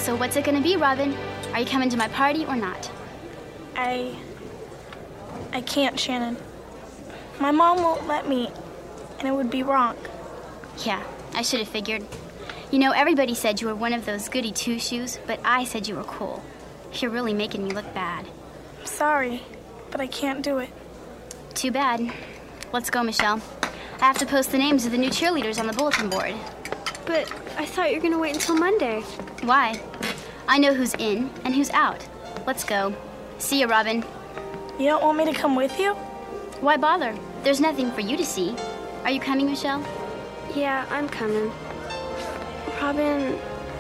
So what's it gonna be, Robin? Are you coming to my party or not? I can't, Shannon. My mom won't let me, and it would be wrong. Yeah, I should have figured. You know, everybody said you were one of those goody two-shoes, but I said you were cool. You're really making me look bad. I'm sorry, but I can't do it. Too bad. Let's go, Michelle. I have to post the names of the new cheerleaders on the bulletin board. But I thought you were going to wait until Monday. Why? I know who's in and who's out. Let's go. See you, Robin. You don't want me to come with you? Why bother? There's nothing for you to see. Are you coming, Michelle? Yeah, I'm coming. Robin,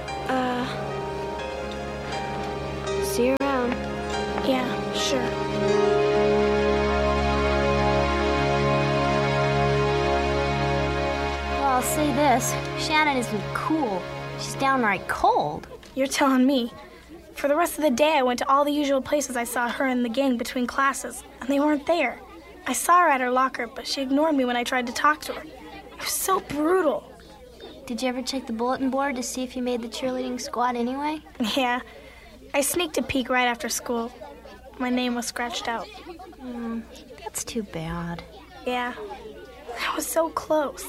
see you around. Yeah, sure. Well, I'll say this. Shannon isn't cool. She's downright cold. You're telling me. For the rest of the day, I went to all the usual places I saw her and the gang between classes, and they weren't there. I saw her at her locker, but she ignored me when I tried to talk to her. It was so brutal. Did you ever check the bulletin board to see if you made the cheerleading squad anyway? Yeah. I sneaked a peek right after school. My name was scratched out. That's too bad. Yeah. I was so close.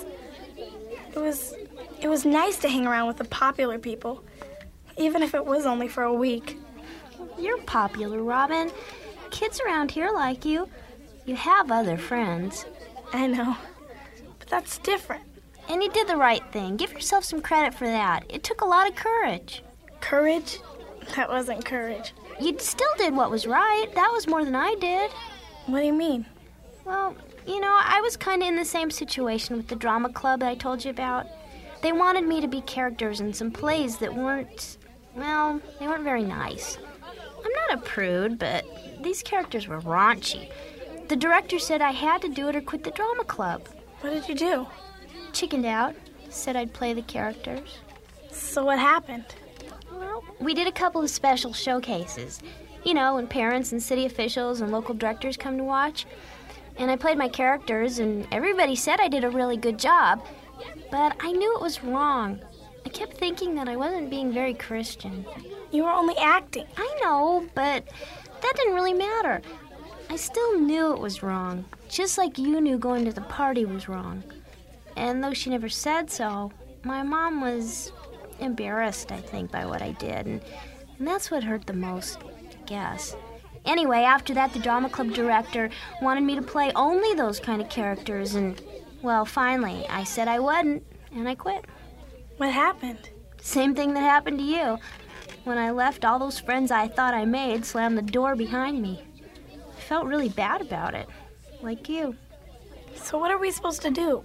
It was nice to hang around with the popular people, even if it was only for a week. You're popular, Robin. Kids around here like you. You have other friends. I know, but that's different. And you did the right thing. Give yourself some credit for that. It took a lot of courage. Courage? That wasn't courage. You still did what was right. That was more than I did. What do you mean? Well, you know, I was kind of in the same situation with the drama club that I told you about. They wanted me to be characters in some plays that weren't, well, they weren't very nice. I'm not a prude, but these characters were raunchy. The director said I had to do it or quit the drama club. What did you do? Chickened out. Said I'd play the characters. So what happened? Well, we did a couple of special showcases. You know, when parents and city officials and local directors come to watch. And I played my characters, and everybody said I did a really good job. But I knew it was wrong. I kept thinking that I wasn't being very Christian. You were only acting. I know, but that didn't really matter. I still knew it was wrong, just like you knew going to the party was wrong. And though she never said so, my mom was embarrassed, I think, by what I did. And that's what hurt the most, I guess. Anyway, after that, the drama club director wanted me to play only those kind of characters. And, well, finally, I said I wouldn't, and I quit. What happened? Same thing that happened to you. When I left, all those friends I thought I made slammed the door behind me. I felt really bad about it, like you. So what are we supposed to do?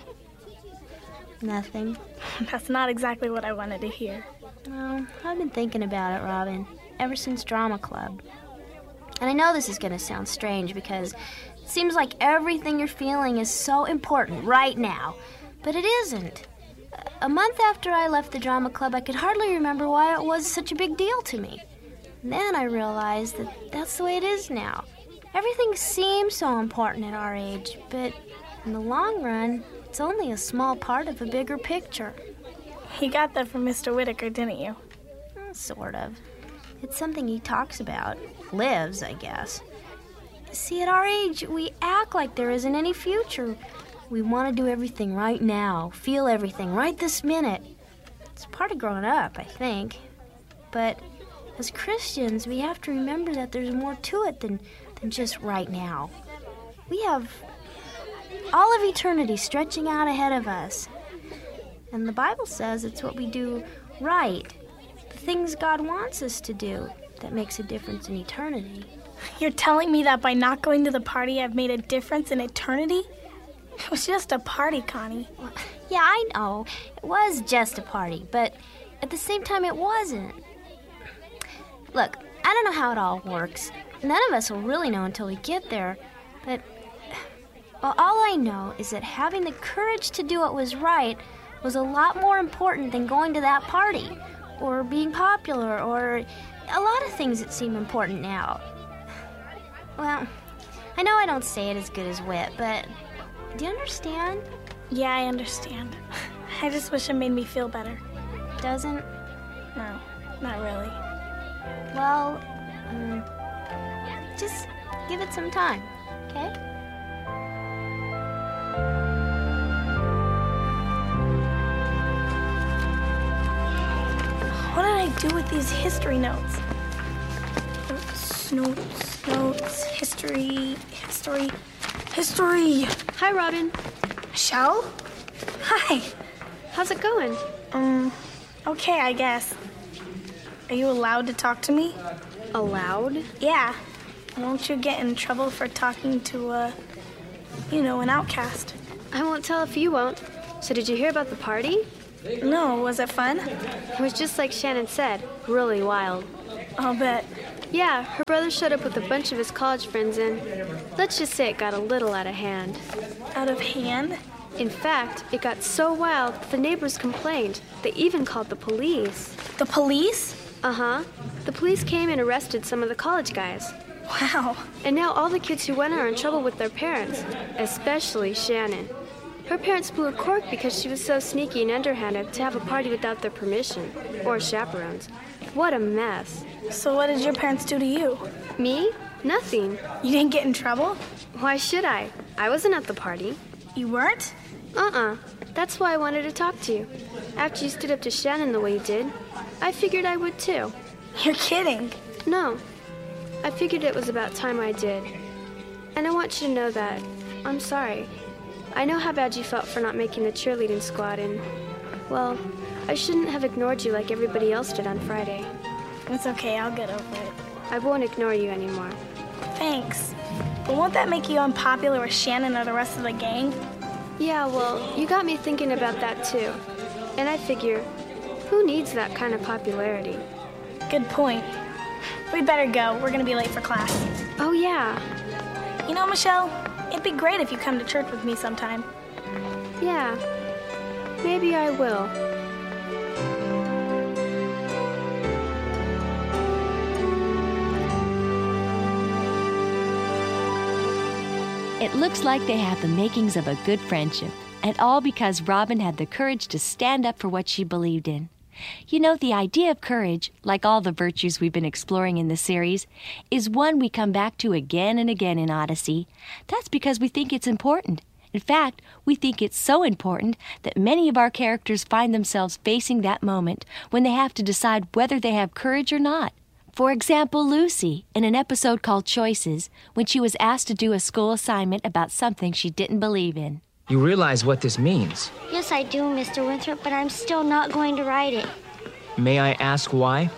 Nothing. That's not exactly what I wanted to hear. Well, I've been thinking about it, Robin, ever since drama club. And I know this is going to sound strange because it seems like everything you're feeling is so important right now. But it isn't. A month after I left the drama club, I could hardly remember why it was such a big deal to me. And then I realized that that's the way it is now. Everything seems so important at our age, but in the long run, it's only a small part of a bigger picture. You got that from Mr. Whitaker, didn't you? Sort of. It's something he talks about. Lives, I guess. See, at our age, we act like there isn't any future. We want to do everything right now, feel everything right this minute. It's part of growing up, I think. But as Christians, we have to remember that there's more to it than just right now. We have all of eternity stretching out ahead of us. And the Bible says it's what we do right, the things God wants us to do, that makes a difference in eternity. You're telling me that by not going to the party, I've made a difference in eternity? It was just a party, Connie. Yeah, I know. It was just a party, but at the same time, it wasn't. Look, I don't know how it all works. None of us will really know until we get there, but well, all I know is that having the courage to do what was right was a lot more important than going to that party, or being popular, or a lot of things that seem important now. Well, I know I don't say it as good as Whit, but do you understand? Yeah, I understand. I just wish it made me feel better. Doesn't? No. Not really. Well, just give it some time, okay? What did I do with these history notes? Notes, history. Hi, Robin. Michelle? Hi. How's it going? Okay, I guess. Are you allowed to talk to me? Allowed? Yeah. Won't you get in trouble for talking to, an outcast? I won't tell if you won't. So did you hear about the party? No, was it fun? It was just like Shannon said, really wild. I'll bet. Yeah, her brother showed up with a bunch of his college friends and let's just say it got a little out of hand. Out of hand? In fact, it got so wild that the neighbors complained. They even called the police. The police? Uh-huh. The police came and arrested some of the college guys. Wow. And now all the kids who went are in trouble with their parents, especially Shannon. Her parents blew a cork because she was so sneaky and underhanded to have a party without their permission, or chaperones. What a mess. So what did your parents do to you? Me? Nothing. You didn't get in trouble? Why should I? I wasn't at the party. You weren't? That's why I wanted to talk to you. After you stood up to Shannon the way you did, I figured I would too. You're kidding. No. I figured it was about time I did. And I want you to know that I'm sorry. I know how bad you felt for not making the cheerleading squad and, well, I shouldn't have ignored you like everybody else did on Friday. It's okay, I'll get over it. I won't ignore you anymore. Thanks. But won't that make you unpopular with Shannon or the rest of the gang? Yeah, well, you got me thinking about that too. And I figure, who needs that kind of popularity? Good point. We'd better go. We're gonna be late for class. Oh, yeah. You know, Michelle, it'd be great if you come to church with me sometime. Yeah. Maybe I will. It looks like they have the makings of a good friendship, and all because Robin had the courage to stand up for what she believed in. You know, the idea of courage, like all the virtues we've been exploring in the series, is one we come back to again and again in Odyssey. That's because we think it's important. In fact, we think it's so important that many of our characters find themselves facing that moment when they have to decide whether they have courage or not. For example, Lucy, in an episode called Choices, when she was asked to do a school assignment about something she didn't believe in. You realize what this means? Yes, I do, Mr. Winthrop, but I'm still not going to write it. May I ask why?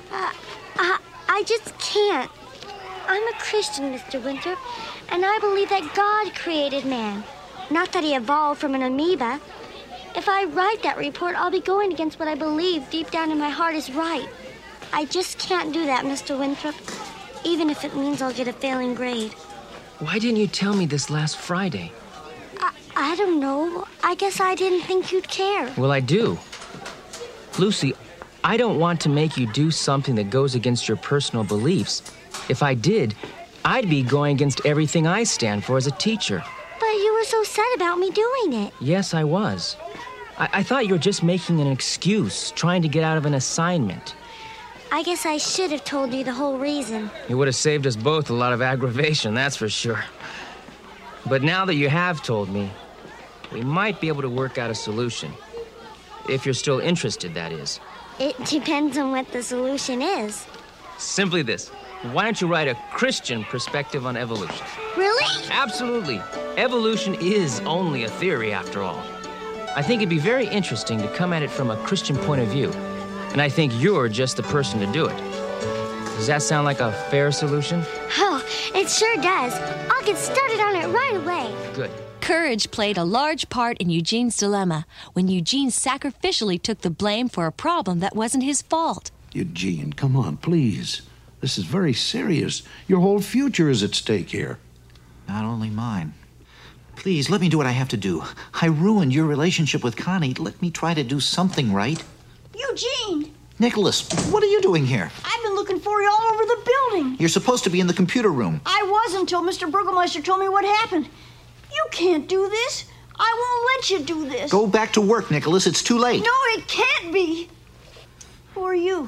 I just can't. I'm a Christian, Mr. Winthrop, and I believe that God created man, not that he evolved from an amoeba. If I write that report, I'll be going against what I believe deep down in my heart is right. I just can't do that, Mr. Winthrop, even if it means I'll get a failing grade. Why didn't you tell me this last Friday? I don't know. I guess I didn't think you'd care. Well, I do. Lucy, I don't want to make you do something that goes against your personal beliefs. If I did, I'd be going against everything I stand for as a teacher. But you were so sad about me doing it. Yes, I was. I thought you were just making an excuse, trying to get out of an assignment. I guess I should have told you the whole reason. It would have saved us both a lot of aggravation, that's for sure. But now that you have told me, we might be able to work out a solution. If you're still interested, that is. It depends on what the solution is. Simply this. Why don't you write a Christian perspective on evolution? Really? Absolutely. Evolution is only a theory, after all. I think it'd be very interesting to come at it from a Christian point of view. And I think you're just the person to do it. Does that sound like a fair solution? Oh, it sure does. I'll get started on it right away. Good. Courage played a large part in Eugene's dilemma when Eugene sacrificially took the blame for a problem that wasn't his fault. Eugene, come on, please. This is very serious. Your whole future is at stake here. Not only mine. Please, let me do what I have to do. I ruined your relationship with Connie. Let me try to do something right. Eugene! Nicholas, what are you doing here? I've been looking for you all over the building. You're supposed to be in the computer room. I was until Mr. Burgomeister told me what happened. You can't do this. I won't let you do this. Go back to work, Nicholas. It's too late. No, it can't be. Who are you?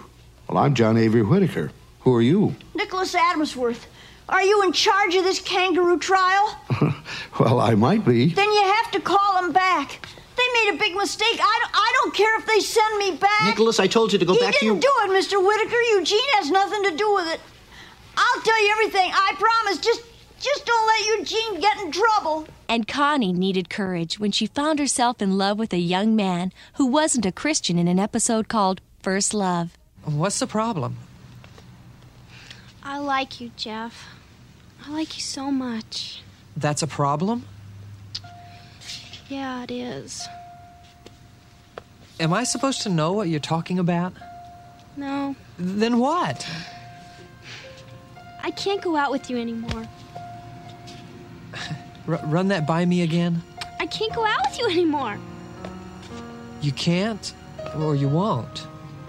Well, I'm John Avery Whitaker. Who are you? Nicholas Adamsworth. Are you in charge of this kangaroo trial? Well, I might be. Then you have to call them back. They made a big mistake. I don't care if they send me back. Nicholas, I told you to go back to your... He didn't do it, Mr. Whitaker. Eugene has nothing to do with it. I'll tell you everything. I promise. Just don't let Eugene get in trouble. And Connie needed courage when she found herself in love with a young man who wasn't a Christian in an episode called First Love. What's the problem? I like you, Jeff. I like you so much. That's a problem? Yeah, it is. Am I supposed to know what you're talking about? No. Then what? I can't go out with you anymore. Run that by me again? I can't go out with you anymore. You can't, or you won't?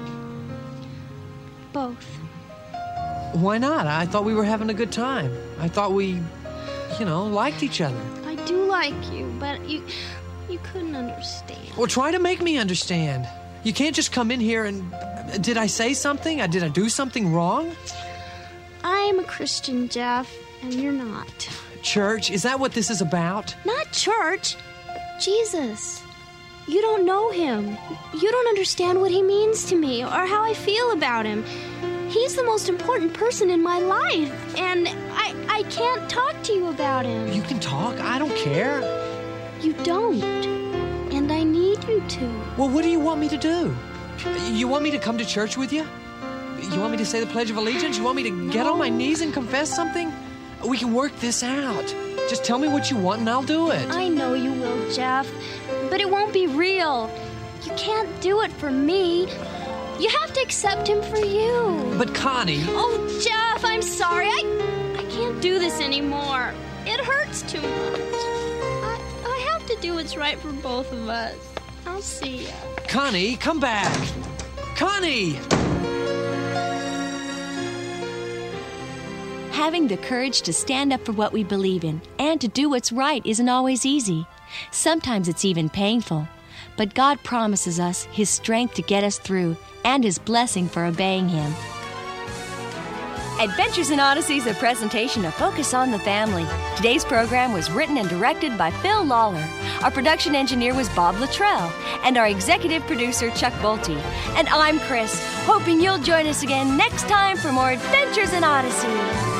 Both. Why not? I thought we were having a good time. I thought we, liked each other. I do like you, but you couldn't understand. Well, try to make me understand. You can't just come in here and... Did I say something? Did I do something wrong? I'm a Christian, Jeff, and you're not. Church? Is that what this is about? Not church. Jesus. You don't know him. You don't understand what he means to me or how I feel about him. He's the most important person in my life, and I can't talk to you about him. You can talk. I don't care. You don't, and I need you to. Well, what do you want me to do? You want me to come to church with you? You want me to say the Pledge of Allegiance? You want me to get on my knees and confess something? We can work this out. Just tell me what you want and I'll do it. I know you will, Jeff, but it won't be real. You can't do it for me. You have to accept him for you. But Connie... Oh, Jeff, I'm sorry. I can't do this anymore. It hurts too much. I have to do what's right for both of us. I'll see ya. Connie, come back. Connie! Having the courage to stand up for what we believe in and to do what's right isn't always easy. Sometimes it's even painful. But God promises us His strength to get us through and His blessing for obeying Him. Adventures in Odyssey is a presentation of Focus on the Family. Today's program was written and directed by Phil Lawler. Our production engineer was Bob Luttrell, and our executive producer, Chuck Bolte. And I'm Chris, hoping you'll join us again next time for more Adventures in Odyssey.